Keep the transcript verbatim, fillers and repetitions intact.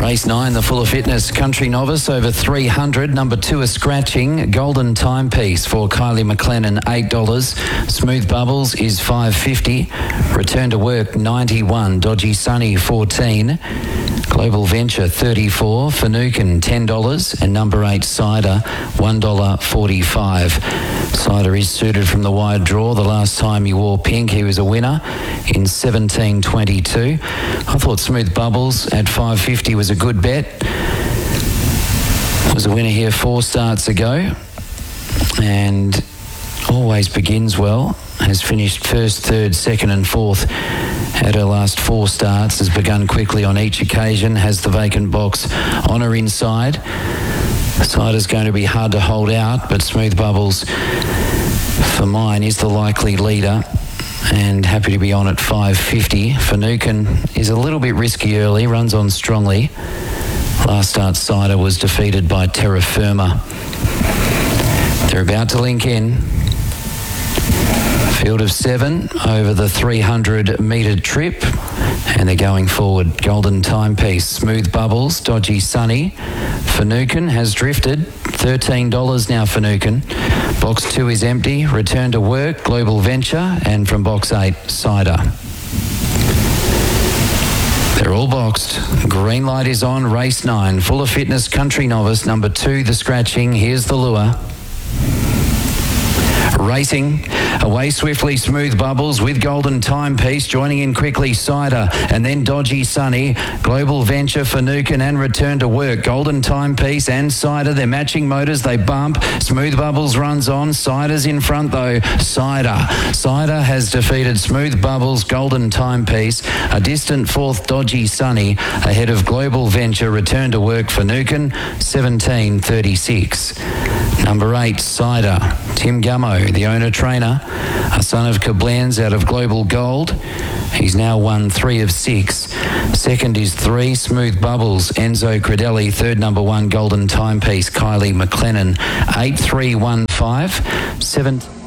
Race nine, the Full of Fitness Country Novice, over three hundred. Number two, a scratching. Golden Timepiece for Kylie McLennan, eight dollars. Smooth Bubbles is five fifty. Return to Work, ninety-one. Dodgy Sunny, fourteen. Global Venture, thirty-four. Finucane, ten dollars. And number eight, Cider, one dollar forty-five. Cider is suited from the wide draw. The last time he wore pink, he was a winner in seventeen twenty-two. I thought Smooth Bubbles at five fifty was a good bet. Was a winner here four starts ago, and always begins well. Has finished first, third, second and fourth at her last four starts. Has begun quickly on each occasion. Has the vacant box on her inside. Cider's going to be hard to hold out, but Smooth Bubbles, for mine, is the likely leader, and happy to be on at five fifty. Finucane is a little bit risky early, runs on strongly. Last start, Cider was defeated by Terra Firma. They're about to link in. Field of seven over the three hundred metre trip, and they're going forward. Golden Timepiece, Smooth Bubbles, Dodgy Sunny. Finucane has drifted, thirteen dollars now Finucane. Box two is empty. Return to Work, Global Venture, and from box eight, Cider. They're all boxed. Green light is on. Race nine, Full of Fitness Country Novice, number two, the scratching. Here's the lure. Racing away swiftly, Smooth Bubbles with Golden Timepiece. Joining in quickly, Cider, and then Dodgy Sunny. Global Venture, Finucane, and Return to Work. Golden Timepiece and Cider, they're matching motors, they bump. Smooth Bubbles runs on. Cider's in front though. Cider. Cider has defeated Smooth Bubbles, Golden Timepiece. A distant fourth, Dodgy Sunny, ahead of Global Venture, Return to Work, Finucane, seventeen thirty-six. Number eight, Cider. Tim Gummo, the owner-trainer, a son of Koblenz out of Global Gold. He's now won three of six. Second is three, Smooth Bubbles, Enzo Credelli. Third, number one, Golden Timepiece, Kylie McLennan. Eight, three, one, five. Seven...